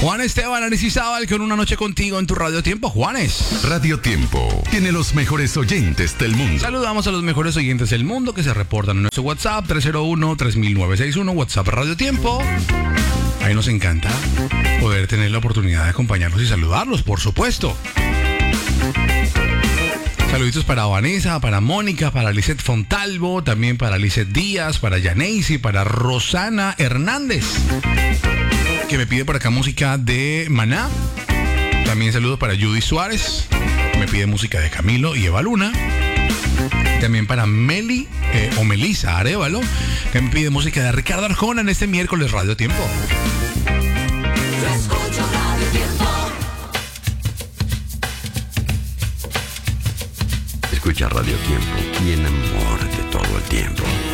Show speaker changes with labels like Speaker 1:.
Speaker 1: Juan Esteban Aristizábal con Una Noche Contigo en tu Radio Tiempo. Juanes.
Speaker 2: Radio Tiempo tiene los mejores oyentes del mundo.
Speaker 1: Saludamos a los mejores oyentes del mundo que se reportan en nuestro WhatsApp 301-30961, WhatsApp Radio Tiempo. Ahí nos encanta poder tener la oportunidad de acompañarlos y saludarlos, por supuesto. Saluditos para Vanessa, para Mónica, para Lisette Fontalvo, también para Lisette Díaz, para Yaneisi, para Rosana Hernández, que me pide por acá música de Maná. También saludos para Judy Suárez, que me pide música de Camilo y Eva Luna. También para Meli o Melisa Arevalo, que me pide música de Ricardo Arjona en este miércoles Radio Tiempo.
Speaker 3: Escucha Radio Tiempo y enamórate todo el tiempo.